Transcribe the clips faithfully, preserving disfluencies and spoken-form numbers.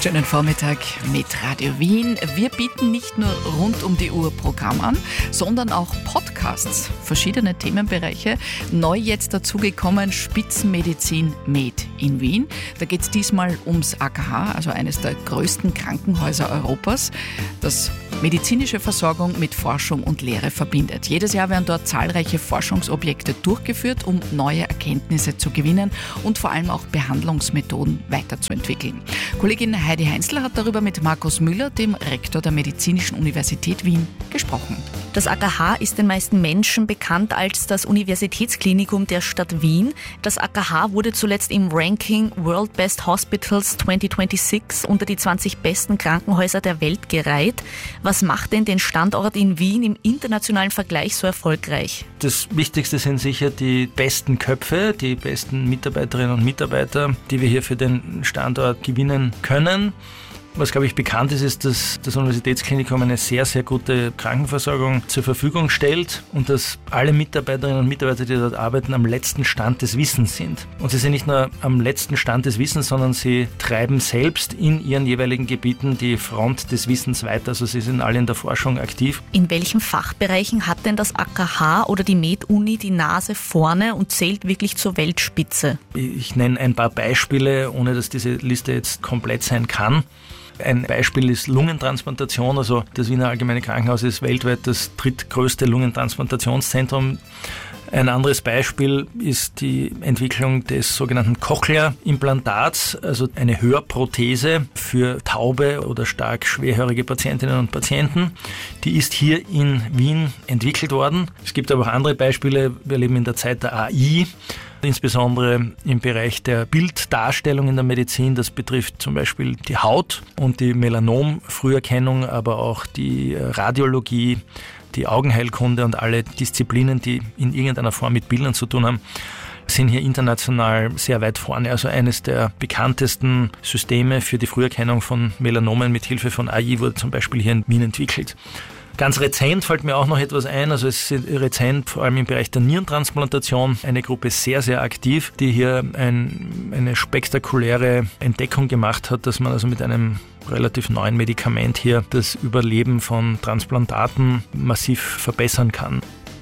Schönen Vormittag mit Radio Wien. Wir bieten nicht nur rund um die Uhr Programm an, sondern auch Podcasts, verschiedene Themenbereiche. Neu jetzt dazugekommen Spitzenmedizin Med in Wien. Da geht es diesmal ums A K H, also eines der größten Krankenhäuser Europas, das medizinische Versorgung mit Forschung und Lehre verbindet. Jedes Jahr werden dort zahlreiche Forschungsobjekte durchgeführt, um neue Erkenntnisse zu gewinnen und vor allem auch Behandlungsmethoden weiterzuentwickeln. Kollegin Heidi Heinzler hat darüber mit Markus Müller, dem Rektor der Medizinischen Universität Wien, gesprochen. Das A K H ist den meisten Menschen bekannt als das Universitätsklinikum der Stadt Wien. Das A K H wurde zuletzt im Ranking World Best Hospitals zwanzig sechsundzwanzig unter die zwanzig besten Krankenhäuser der Welt gereiht. Was macht denn den Standort in Wien im internationalen Vergleich so erfolgreich? Das Wichtigste sind sicher die besten Köpfe, die besten Mitarbeiterinnen und Mitarbeiter, die wir hier für den Standort gewinnen können. Was, glaube ich, bekannt ist, ist, dass das Universitätsklinikum eine sehr, sehr gute Krankenversorgung zur Verfügung stellt und dass alle Mitarbeiterinnen und Mitarbeiter, die dort arbeiten, am letzten Stand des Wissens sind. Und sie sind nicht nur am letzten Stand des Wissens, sondern sie treiben selbst in ihren jeweiligen Gebieten die Front des Wissens weiter. Also sie sind alle in der Forschung aktiv. In welchen Fachbereichen hat denn das A K H oder die Med-Uni die Nase vorne und zählt wirklich zur Weltspitze? Ich nenne ein paar Beispiele, ohne dass diese Liste jetzt komplett sein kann. Ein Beispiel ist Lungentransplantation. Also das Wiener Allgemeine Krankenhaus ist weltweit das drittgrößte Lungentransplantationszentrum. Ein anderes Beispiel ist die Entwicklung des sogenannten Cochlea-Implantats, also eine Hörprothese für taube oder stark schwerhörige Patientinnen und Patienten. Die ist hier in Wien entwickelt worden. Es gibt aber auch andere Beispiele. Wir leben in der Zeit der A I. Insbesondere im Bereich der Bilddarstellung in der Medizin. Das betrifft zum Beispiel die Haut und die Melanom-Früherkennung, aber auch die Radiologie, die Augenheilkunde und alle Disziplinen, die in irgendeiner Form mit Bildern zu tun haben, sind hier international sehr weit vorne. Also eines der bekanntesten Systeme für die Früherkennung von Melanomen mit Hilfe von A I wurde zum Beispiel hier in Wien entwickelt. Ganz rezent fällt mir auch noch etwas ein, also es ist rezent vor allem im Bereich der Nierentransplantation eine Gruppe sehr, sehr aktiv, die hier ein, eine spektakuläre Entdeckung gemacht hat, dass man also mit einem relativ neuen Medikament hier das Überleben von Transplantaten massiv verbessern kann.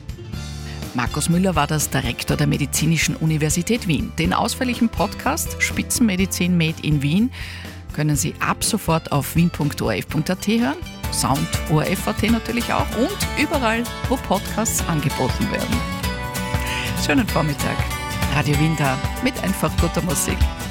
Markus Müller war das der Rektor der Medizinischen Universität Wien. Den ausführlichen Podcast Spitzenmedizin Med in Wien können Sie ab sofort auf wien punkt o r f punkt a t hören, Sound O R F punkt a t natürlich auch und überall, wo Podcasts angeboten werden. Schönen Vormittag. Radio Wien da mit einfach guter Musik.